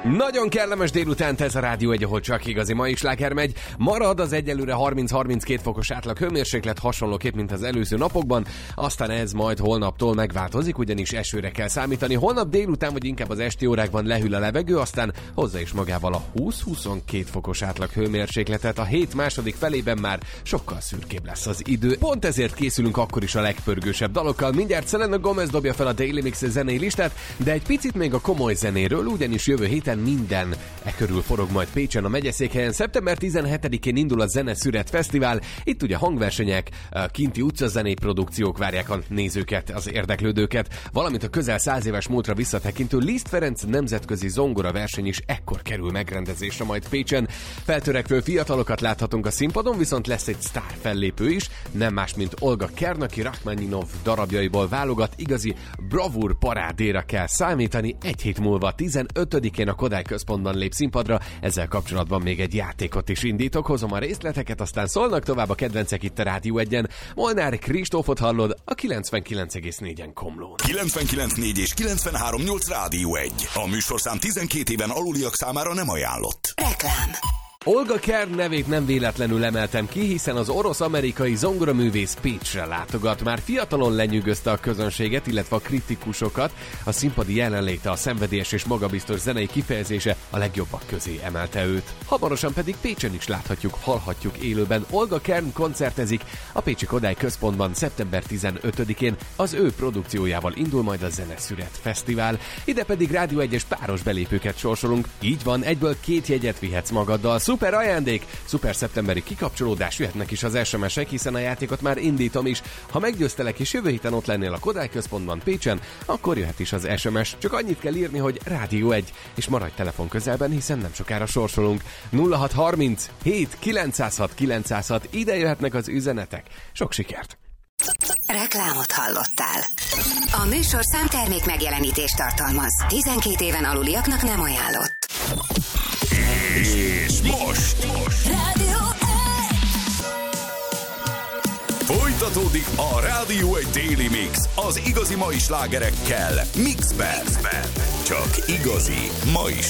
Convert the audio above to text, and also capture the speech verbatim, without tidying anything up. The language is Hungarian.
Nagyon kellemes délutánt ez a Rádió egy, ahol csak igazi mai sláger megy. Marad az egyelőre harminc-harminckét fokos átlag hőmérséklet, hasonlóképp, mint az előző napokban. Aztán ez majd holnaptól megváltozik, ugyanis esőre kell számítani. Holnap délután, vagy inkább az esti órákban lehűl a levegő, aztán hozza is magával a húsz-huszonkettő fokos átlag hőmérsékletet. A hét második felében már sokkal szürkébb lesz az idő. Pont ezért készülünk akkor is a legpörgősebb dalokkal. Mindjárt Selena Gomez dobja fel a Daily Mix zenei listát, de egy picit még a komoly zenéről, ugyanis jövő héten minden e körül forog majd Pécsen a megyeszékhelyen. Szeptember tizenhetedikén indul a Zene Szüret Fesztivál. Itt ugye hangversenyek, kinti utcazenei produkciók várják a nézőket, az érdeklődőket, valamint a közel száz éves múltra visszatekintő Liszt Ferenc nemzetközi zongora verseny is ekkor kerül megrendezésre majd Pécsen. Feltörekvő fiatalokat láthatunk a színpadon, viszont lesz egy sztár fellépő is, nem más, mint Olga Kern, aki Rachmaninov darabjaiból válogat, igazi bravúr parádéra kell számítani. Egy hét múlva tizenötödikén a Kodály Központban lép színpadra, ezzel kapcsolatban még egy játékot is indítok, hozom a részleteket, aztán szólnak tovább a kedvencek itt a Rádió egyen. Molnár Kristófot hallod a kilencvenkilenc egész négyen Komlón. kilencvenkilenc négy és kilencvenhárom nyolc Rádió egy. A műsorszám tizenkét éven aluliak számára nem ajánlott. Reklám. Olga Kern nevét nem véletlenül emeltem ki, hiszen az orosz-amerikai zongoraművész Pécsre látogat. Már fiatalon lenyűgözte a közönséget, illetve a kritikusokat. A színpadi jelenléte, a szenvedélyes és magabiztos zenei kifejezése a legjobbak közé emelte őt. Hamarosan pedig Pécsen is láthatjuk, hallhatjuk élőben. Olga Kern koncertezik a Pécsi Kodály Központban szeptember tizenötödikén. Az ő produkciójával indul majd a Zene Szüret Fesztivál. Ide pedig Rádió egyes páros belépőket sorsolunk. Így van, egyből két jegyet vihetsz magaddal. Szuper ajándék, szuper szeptemberi kikapcsolódás, jöhetnek is az es em esek, hiszen a játékot már indítom is. Ha meggyőztelek és jövő héten ott lennél a Kodály Központban Pécsen, akkor jöhet is az es em es. Csak annyit kell írni, hogy Rádió egy, és maradj telefon közelben, hiszen nem sokára sorsolunk. nulla hat harminc hét kilencszázhat kilencszázhat, ide jöhetnek az üzenetek. Sok sikert! Reklámot hallottál. A műsorszám termék megjelenítést tartalmaz. tizenkét éven aluliaknak nem ajánlott. És most, most. Rádió Folytatódik a Rádió egy Daily Mix az igazi mai slágerekkel Mixben. Csak igazi mai